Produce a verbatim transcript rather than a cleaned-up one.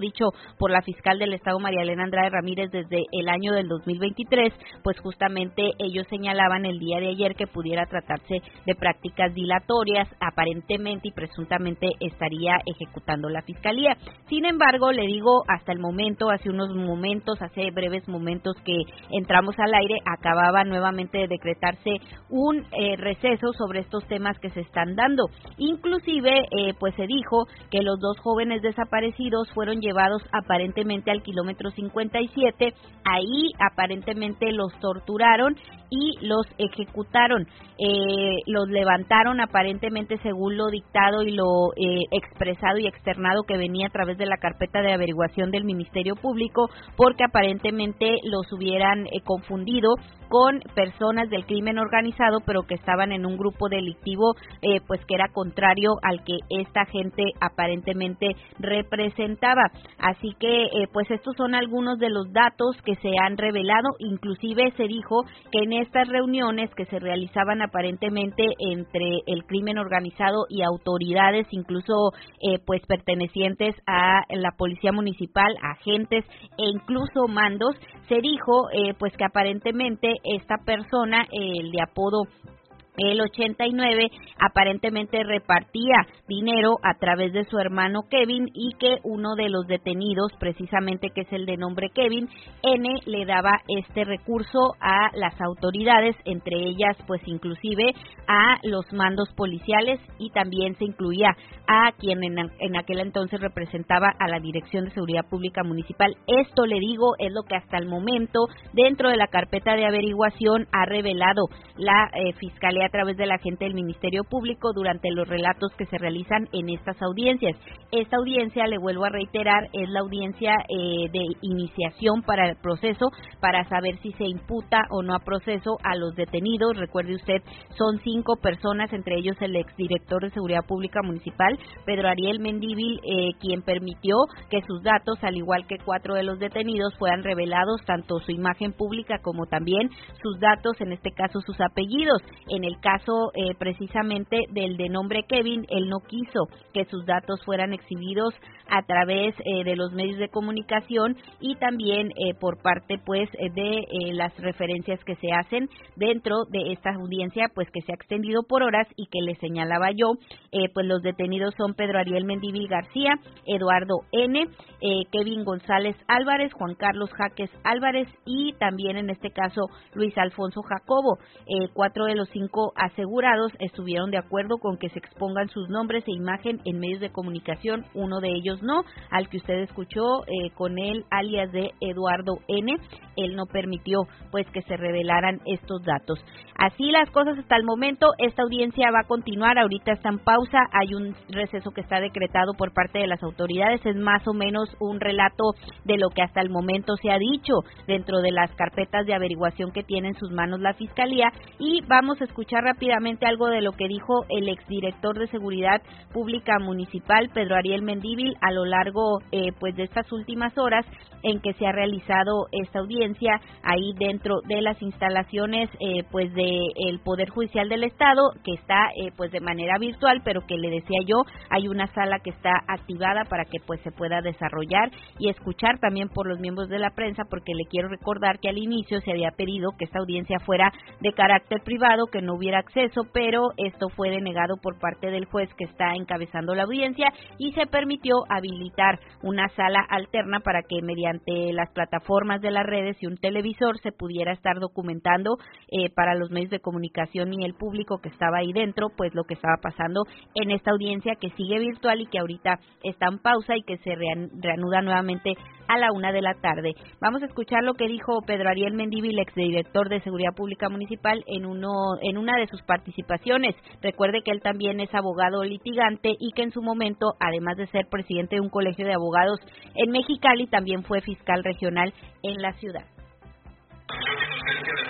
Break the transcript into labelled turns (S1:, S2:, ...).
S1: dicho por la fiscal del Estado María Elena Andrade Ramírez desde el año del dos mil veintitrés, pues justamente ellos señalaban el día de ayer que pudiera tratarse de prácticas dilatorias, aparentemente y presuntamente estaría ejecutando la fiscalía. Sin embargo, le digo, hasta el momento, hace unos momentos, hace breves momentos que entramos al aire, acababa nuevamente de decretarse un eh, receso sobre estos temas que se están dando. Inclusive, eh, pues se dijo que los dos jóvenes desaparecidos fueron llevados llevados aparentemente al kilómetro cincuenta y siete, ahí aparentemente los torturaron y los ejecutaron, eh, los levantaron aparentemente según lo dictado y lo eh, expresado y externado que venía a través de la carpeta de averiguación del Ministerio Público, porque aparentemente los hubieran eh, confundido con personas del crimen organizado, pero que estaban en un grupo delictivo, eh, pues que era contrario al que esta gente aparentemente representaba. Así que, eh, pues estos son algunos de los datos que se han revelado. Inclusive se dijo que en estas reuniones que se realizaban aparentemente entre el crimen organizado y autoridades, incluso eh, pues pertenecientes a la policía municipal, agentes e incluso mandos, se dijo eh, pues que aparentemente esta persona, eh, el de apodo el ochenta y nueve, aparentemente repartía dinero a través de su hermano Kevin, y que uno de los detenidos, precisamente que es el de nombre Kevin, N, le daba este recurso a las autoridades, entre ellas pues inclusive a los mandos policiales, y también se incluía a quien en, en aquel entonces representaba a la Dirección de Seguridad Pública Municipal. Esto, le digo, es lo que hasta el momento dentro de la carpeta de averiguación ha revelado la eh, Fiscalía a través de la agente del Ministerio Público durante los relatos que se realizan en estas audiencias. Esta audiencia, le vuelvo a reiterar, es la audiencia eh, de iniciación para el proceso, para saber si se imputa o no a proceso a los detenidos. Recuerde usted, son cinco personas, entre ellos el exdirector de Seguridad Pública Municipal, Pedro Ariel Mendívil, eh, quien permitió que sus datos, al igual que cuatro de los detenidos, fueran revelados, tanto su imagen pública como también sus datos, en este caso sus apellidos. En el caso eh, precisamente del de nombre Kevin, él no quiso que sus datos fueran exhibidos a través eh, de los medios de comunicación, y también eh, por parte pues de eh, las referencias que se hacen dentro de esta audiencia, pues que se ha extendido por horas, y que le señalaba yo, eh, pues los detenidos son Pedro Ariel Mendívil García, Eduardo N, eh, Kevin González Álvarez, Juan Carlos Jaques Álvarez, y también en este caso Luis Alfonso Jacobo. Eh, cuatro de los cinco asegurados estuvieron de acuerdo con que se expongan sus nombres e imagen en medios de comunicación, uno de ellos no, al que usted escuchó eh, con el alias de Eduardo N, él no permitió pues que se revelaran estos datos. Así las cosas hasta el momento. Esta audiencia va a continuar, ahorita está en pausa, hay un receso que está decretado por parte de las autoridades, es más o menos un relato de lo que hasta el momento se ha dicho dentro de las carpetas de averiguación que tiene en sus manos la Fiscalía, y vamos a escuchar rápidamente algo de lo que dijo el exdirector de Seguridad Pública Municipal, Pedro Ariel Mendívil, a lo largo eh, pues de estas últimas horas en que se ha realizado esta audiencia ahí dentro de las instalaciones eh, pues de el Poder Judicial del Estado, que está eh, pues de manera virtual, pero que le decía yo, hay una sala que está activada para que pues se pueda desarrollar y escuchar también por los miembros de la prensa, porque le quiero recordar que al inicio se había pedido que esta audiencia fuera de carácter privado, que no hubiera acceso, pero esto fue denegado por parte del juez que está encabezando la audiencia, y se permitió habilitar una sala alterna para que mediante las plataformas de las redes y un televisor se pudiera estar documentando eh, para los medios de comunicación y el público que estaba ahí dentro, pues lo que estaba pasando en esta audiencia, que sigue virtual y que ahorita está en pausa y que se reanuda nuevamente a la una de la tarde. Vamos a escuchar lo que dijo Pedro Ariel Mendívil, exdirector de Seguridad Pública Municipal, en uno en una de sus participaciones. Recuerde que él también es abogado litigante, y que en su momento, además de ser presidente de un colegio de abogados en Mexicali, también fue fiscal regional en la ciudad.
S2: Yo tengo cerca de